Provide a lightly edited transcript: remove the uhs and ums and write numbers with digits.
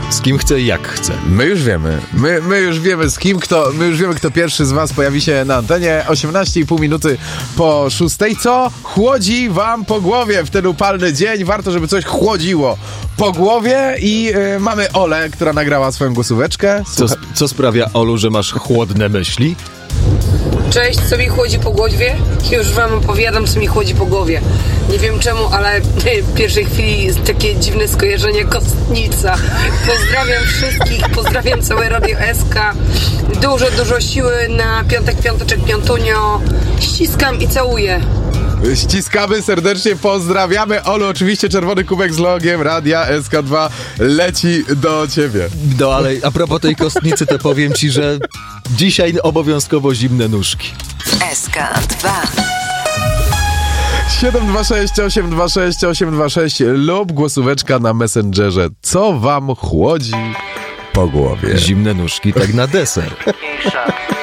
Z kim chce i jak chce. My już wiemy. My już wiemy z kim, my już wiemy, kto pierwszy z was pojawi się na antenie. 18,5 minuty po 6. Co chłodzi wam po głowie w ten upalny dzień? Warto, żeby coś chłodziło po głowie i mamy Olę, która nagrała swoją głosóweczkę. Co sprawia, Olu, że masz chłodne myśli? Cześć, co mi chłodzi po głowie? Już wam opowiadam, co mi chłodzi po głowie. Nie wiem czemu, ale w pierwszej chwili jest takie dziwne skojarzenie kostnica. Pozdrawiam wszystkich, pozdrawiam całe Radio SK. Dużo siły na piąteczek, piątunio. Ściskam i całuję. Ściskamy serdecznie, pozdrawiamy. Olu, oczywiście czerwony kubek z logiem Radia SK2 leci do ciebie. No ale a propos tej kostnicy, to powiem ci, że dzisiaj obowiązkowo zimne nóżki. SK2 726 826 826 lub głosóweczka na Messengerze. Co wam chłodzi po głowie? Zimne nóżki, tak na deser.